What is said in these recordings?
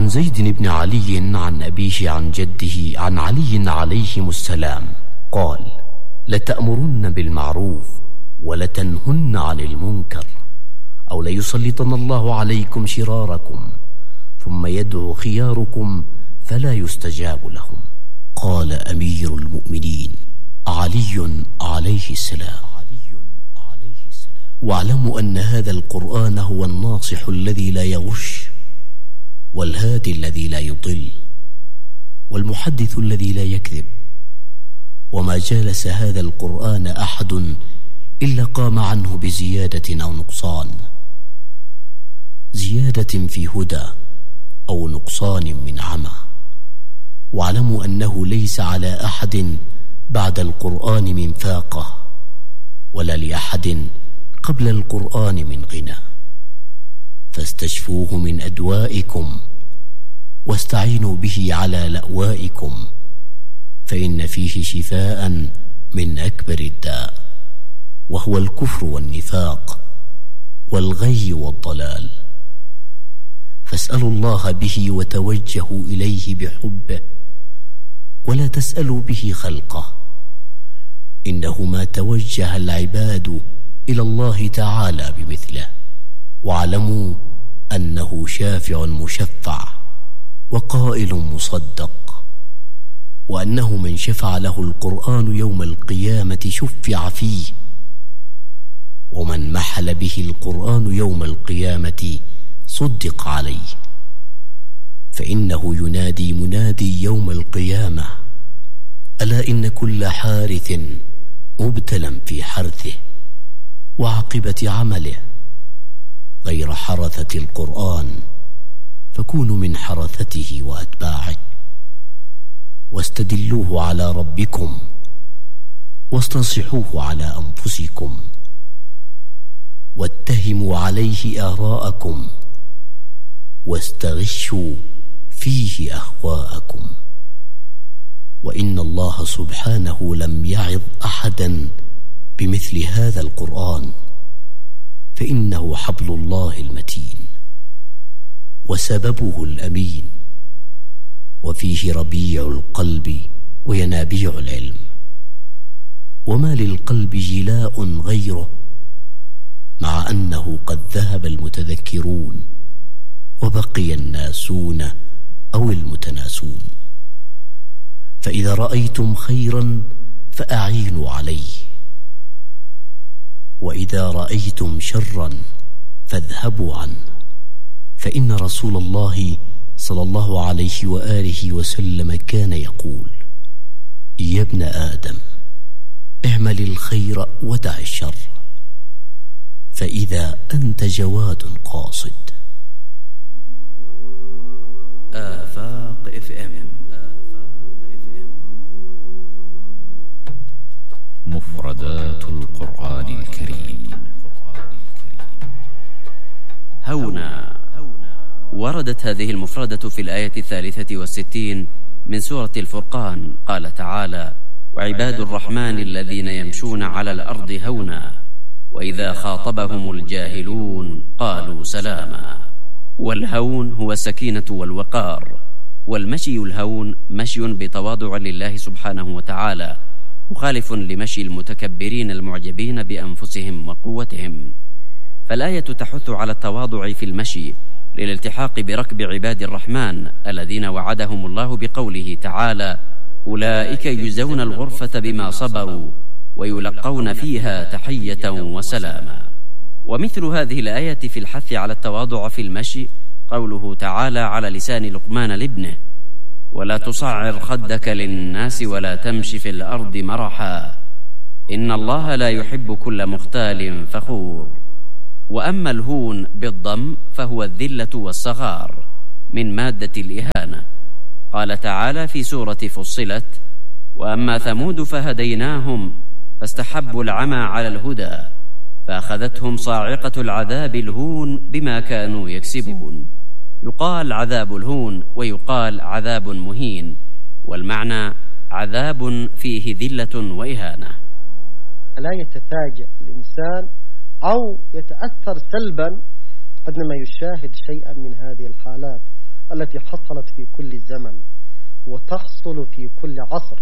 وعن زيد بن علي عن أبيه عن جده عن علي عليهم السلام قال: لتأمرن بالمعروف ولتنهن عن المنكر، أو ليسلطن الله عليكم شراركم ثم يدعو خياركم فلا يستجاب لهم. قال أمير المؤمنين علي عليه السلام: واعلموا أن هذا القرآن هو الناصح الذي لا يغش، والهادي الذي لا يضل، والمحدث الذي لا يكذب، وما جالس هذا القرآن أحد إلا قام عنه بزيادة أو نقصان، زيادة في هدى أو نقصان من عمى. واعلموا أنه ليس على أحد بعد القرآن من فاقة، ولا لأحد قبل القرآن من غنى، فاستشفوه من أدوائكم واستعينوا به على لأوائكم، فإن فيه شفاء من أكبر الداء، وهو الكفر والنفاق والغي والضلال. فاسألوا الله به وتوجهوا إليه بحبه، ولا تسألوا به خلقه، إنه ما توجه العباد إلى الله تعالى بمثله. واعلموا أنه شافع مشفع وقائل مصدق، وأنه من شفع له القرآن يوم القيامة شفع فيه، ومن محل به القرآن يوم القيامة صدق عليه، فإنه ينادي منادي يوم القيامة: ألا إن كل حارث مبتلى في حرثه وعاقبة عمله، غير حرثة القرآن فكونوا من حرثته وأتباعه، واستدلوه على ربكم واستصحوه على أنفسكم، واتهموا عليه آراءكم، واستغشوا فيه أهواءكم. وإن الله سبحانه لم يعظ أحدا بمثل هذا القرآن، فإنه حبل الله المتين وسببه الأمين، وفيه ربيع القلب وينابيع العلم، وما للقلب جلاء غيره، مع أنه قد ذهب المتذكرون وبقي الناسون أو المتناسون. فإذا رأيتم خيرا فأعينوا عليه، وإذا رأيتم شرا فاذهبوا عنه، فإن رسول الله صلى الله عليه وآله وسلم كان يقول: يا ابن آدم اعمل الخير ودع الشر، فإذا أنت جواد قاصد. آفاق FM. مفردات القرآن الكريم. هونا. وردت هذه المفردة في الآية 63 من سورة الفرقان. قال تعالى: وعباد الرحمن الذين يمشون على الأرض هونا وإذا خاطبهم الجاهلون قالوا سلاما. والهون هو السكينة والوقار، والمشي الهون مشي بتواضع لله سبحانه وتعالى، مخالف لمشي المتكبرين المعجبين بأنفسهم وقوتهم. فالآية تحث على التواضع في المشي للالتحاق بركب عباد الرحمن الذين وعدهم الله بقوله تعالى: أولئك يجزون الغرفة بما صبروا ويلقون فيها تحية وسلاما. ومثل هذه الآية في الحث على التواضع في المشي قوله تعالى على لسان لقمان لابنه: ولا تصعر خدك للناس ولا تمشي في الأرض مرحا إن الله لا يحب كل مختال فخور. وأما الهون بالضم فهو الذلة والصغار من مادة الإهانة. قال تعالى في سورة فصلت: وأما ثمود فهديناهم فاستحبوا العمى على الهدى فأخذتهم صاعقة العذاب الهون بما كانوا يكسبون. يقال عذاب الهون ويقال عذاب مهين، والمعنى عذاب فيه ذلة وإهانة. لا يتفاجأ الإنسان أو يتأثر سلبا عندما يشاهد شيئا من هذه الحالات التي حصلت في كل زمن وتحصل في كل عصر.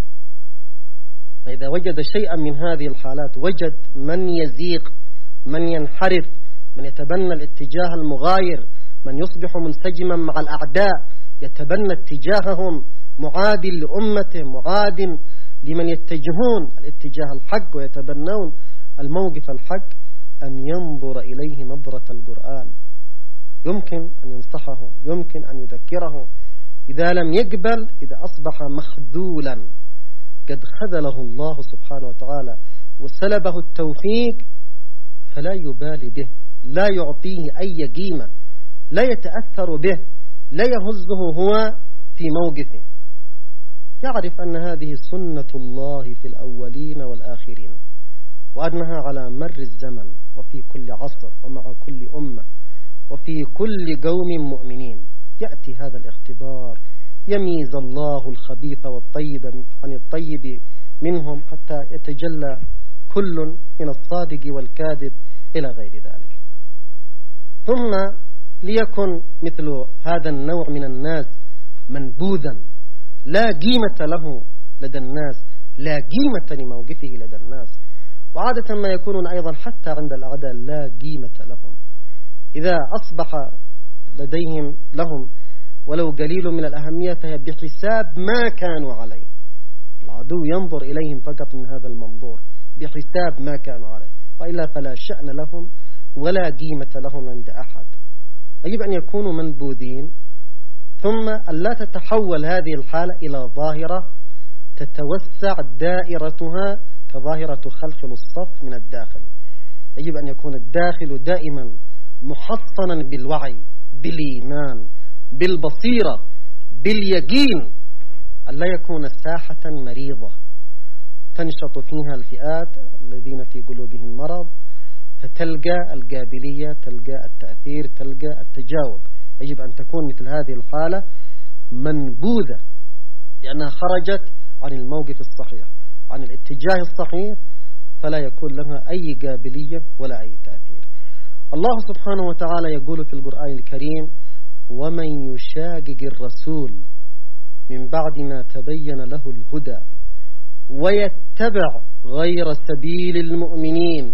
فإذا وجد شيئا من هذه الحالات وجد من يزيق، من ينحرف، من يتبنى الاتجاه المغاير، من يصبح منسجما مع الأعداء يتبنى اتجاههم معاد لأمته، معاد لمن يتجهون الاتجاه الحق ويتبنون الموقف الحق، أن ينظر إليه نظرة القرآن. يمكن أن ينصحه، يمكن أن يذكره. إذا لم يقبل، إذا أصبح مخذولا قد خذله الله سبحانه وتعالى وسلبه التوفيق، فلا يبالي به، لا يعطيه أي قيمة، لا يتأثر به، لا يهزه هو في موقفه. يعرف أن هذه سنة الله في الأولين والآخرين، وأنها على مر الزمن وفي كل عصر ومع كل أمة وفي كل قوم مؤمنين. يأتي هذا الاختبار، يميز الله الخبيث والطيب عن الطيب منهم حتى يتجلى كل من الصادق والكاذب إلى غير ذلك. ثم ليكن مثل هذا النوع من الناس منبوذا لا قيمة له لدى الناس، لا قيمة لموقفه لدى الناس، وعادة ما يكونون أيضا حتى عند الأعداء لا قيمة لهم. إذا أصبح لهم ولو قليل من الأهمية فهي بحساب ما كانوا عليه. العدو ينظر إليهم فقط من هذا المنظور، بحساب ما كانوا عليه، وإلا فلا شأن لهم ولا قيمة لهم عند أحد. يجب أن يكونوا منبوذين، ثم ألا تتحول هذه الحالة إلى ظاهرة تتوسع دائرتها كظاهرة خلخل الصف من الداخل. يجب أن يكون الداخل دائما محصنا بالوعي، بالإيمان، بالبصيرة، باليقين، ألا يكون ساحة مريضة تنشط فيها الفئات الذين في قلوبهم مرض، فتلقى القابلية، تلقى التأثير، تلقى التجاوب. يجب أن تكون مثل هذه الحالة منبوذة، لأنها خرجت عن الموقف الصحيح، عن الاتجاه الصحيح، فلا يكون لها أي قابلية ولا أي تأثير. الله سبحانه وتعالى يقول في القرآن الكريم: ومن يشاقق الرسول من بعد ما تبين له الهدى ويتبع غير سبيل المؤمنين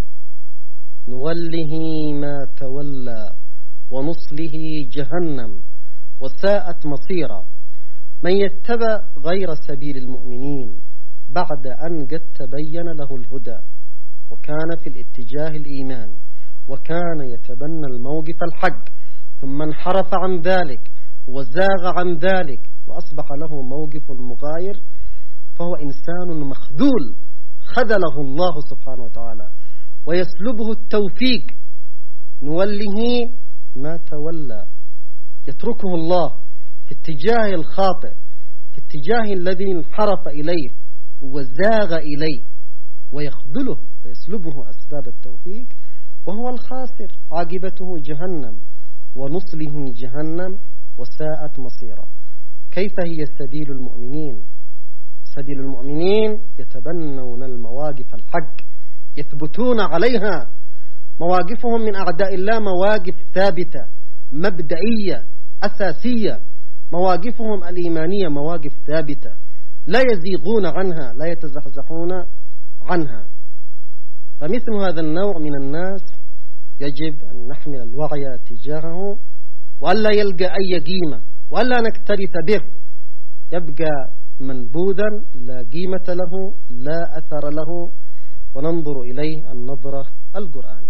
نوله ما تولى ونصله جهنم وساءت مصيرا. من يتبع غير سبيل المؤمنين بعد أن قد تبين له الهدى وكان في الاتجاه الإيماني وكان يتبنى الموقف الحق، ثم انحرف عن ذلك وزاغ عن ذلك وأصبح له موقف مغاير، فهو إنسان مخذول خذله الله سبحانه وتعالى ويسلبه التوفيق. نوله ما تولى، يتركه الله في اتجاه الخاطئ، في اتجاه الذي انحرف إليه وزاغ إليه، ويخذله ويسلبه أسباب التوفيق، وهو الخاسر، عاقبته جهنم ونصله جهنم وساءت مصيرا. كيف هي سبيل المؤمنين؟ سبيل المؤمنين يتبنون المواقف الحق، يثبتون عليها. مواقفهم من أعداء الله مواقف ثابتة مبدئية أساسية، مواقفهم الإيمانية مواقف ثابتة لا يزيغون عنها، لا يتزحزحون عنها. فمثل هذا النوع من الناس يجب أن نحمل الوعي تجاهه، وألا يلقى أي قيمة، وألا نكترث به، يبقى منبوذا لا قيمة له، لا أثر له، وننظر إليه النظرة القرآنية.